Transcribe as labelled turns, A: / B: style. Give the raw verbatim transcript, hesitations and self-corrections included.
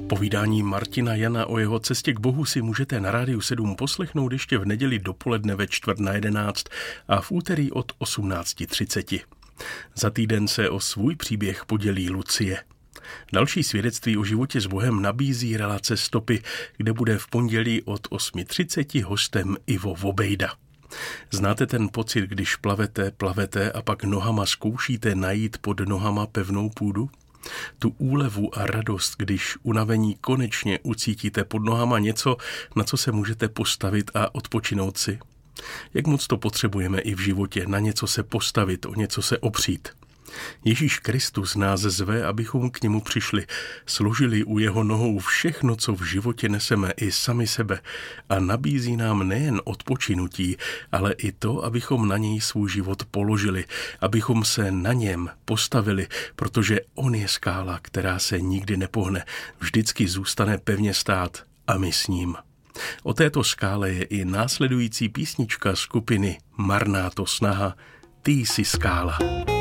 A: Povídání Martina Jana o jeho cestě k Bohu si můžete na Rádiu sedm poslechnout ještě v neděli dopoledne ve čtvrt na jedenáct a v úterý od osmnáct třicet. Za týden se o svůj příběh podělí Lucie. Další svědectví o životě s Bohem nabízí relace Stopy, kde bude v pondělí od osm třicet hostem Ivo Vobejda. Znáte ten pocit, když plavete, plavete a pak nohama zkoušíte najít pod nohama pevnou půdu? Tu úlevu a radost, když unavení konečně ucítíte pod nohama něco, na co se můžete postavit a odpočinout si? Jak moc to potřebujeme i v životě, na něco se postavit, o něco se opřít? Ježíš Kristus nás zve, abychom k němu přišli, složili u jeho nohou všechno, co v životě neseme, i sami sebe, a nabízí nám nejen odpočinutí, ale i to, abychom na něj svůj život položili, abychom se na něm postavili, protože on je skála, která se nikdy nepohne, vždycky zůstane pevně stát a my s ním. O této skále je i následující písnička skupiny Marná to snaha, Ty jsi skála.